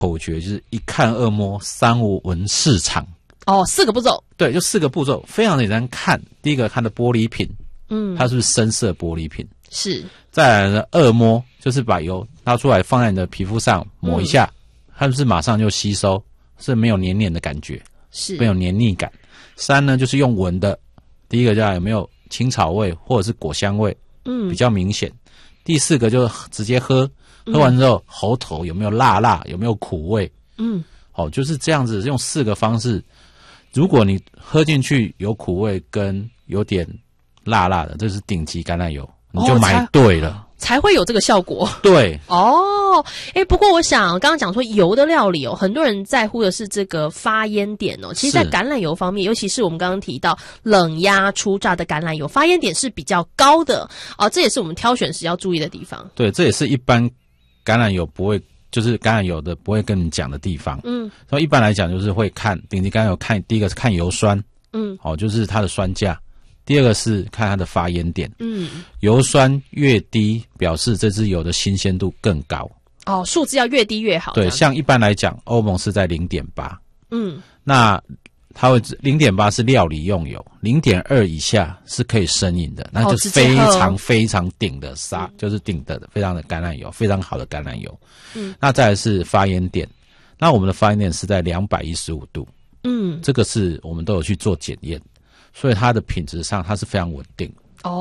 口诀就是一看二摸三闻四尝。 哦，4个步骤。 对，就4个步骤，非常简单。看，第一个看的玻璃瓶，它是不是深色玻璃瓶？ 是。 再来呢，二摸就是把油拿出来放在你的皮肤上抹一下，它是不是马上就吸收，是没有黏黏的感觉， 是没有黏腻感。3呢就是用闻的，第一个叫有没有青草味或者是果香味，比较明显。第4个就直接喝，喝完之后喉头有没有辣，有没有苦味，就是这样子用4个方式。如果你喝进去有苦味跟有点辣的，这是顶级橄榄油，你就买对了， 才会有这个效果。 对， 不过我想刚刚讲说油的料理很多人在乎的是这个发烟点其实在橄榄油方面，尤其是我们刚刚提到冷压初榨的橄榄油，发烟点是比较高的这也是我们挑选时要注意的地方。 对，这也是一般橄榄油不会，就是橄榄油的不会跟你讲的地方。所以一般来讲就是会看顶级橄榄油，看第一个是看油酸，就是它的酸价。第二个是看它的发烟点，油酸越低，表示这支油的新鲜度更高。 数字要越低越好。 对，像一般来讲，欧盟是在 0.8，那它会 0.8 是料理用油， 0.2 以下是可以生饮的，那就是非常非常顶的就是顶的非常的橄榄油，非常好的橄榄油。那再来是发烟点，那我们的发烟点是在215度，这个是我们都有去做检验，所以它的品质上它是非常稳定。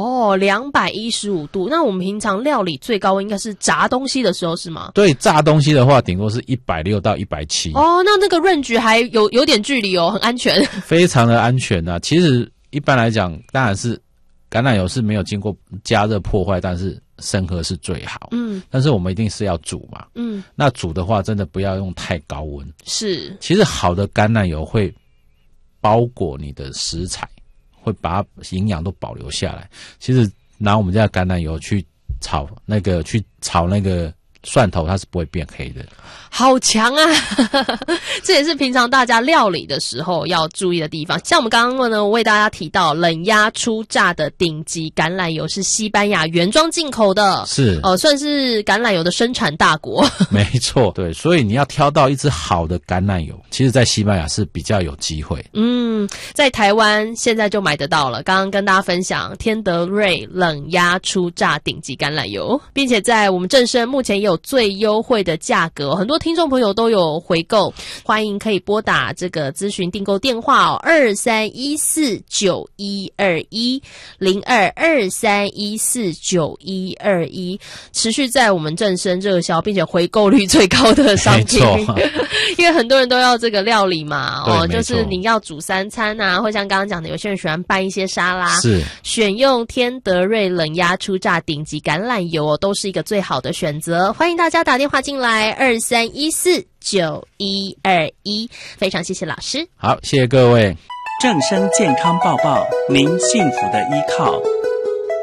215度，那我们平常料理最高温应该是炸东西的时候是吗？ 对，炸东西的话顶多是160到170。 那个range还有点距离很安全。 非常的安全啊。其实一般来讲，当然是橄榄油是没有经过加热破坏，但是生喝是最好。但是我们一定是要煮嘛。那煮的话真的不要用太高温。是。其实好的橄榄油会包裹你的食材，会把它营养都保留下来。其实拿我们家的橄榄油去炒那个蒜头，它是不会变黑的。 好强啊这也是平常大家料理的时候要注意的地方。像我们刚刚呢为大家提到冷压初榨的顶级橄榄油是西班牙原装进口的，是算是橄榄油的生产大国。 没错，对，所以你要挑到一支好的橄榄油，其实在西班牙是比较有机会。 在台湾现在就买得到了，刚刚跟大家分享天德瑞冷压初榨顶级橄榄油，并且在我们正声目前也有最优惠的价格，很多听众朋友都有回购，欢迎可以拨打这个咨询订购电话23149121 0223149121，持续在我们正声热销，并且回购率最高的商品。因为很多人都要这个料理嘛，就是你要煮3餐啊，或像刚刚讲的，有些人喜欢拌一些沙拉，是选用天德瑞冷压初榨顶级橄榄油都是一个最好的选择。欢迎大家打电话进来23149121，非常谢谢老师。 好，谢谢各位。 正声健康报报，您幸福的依靠。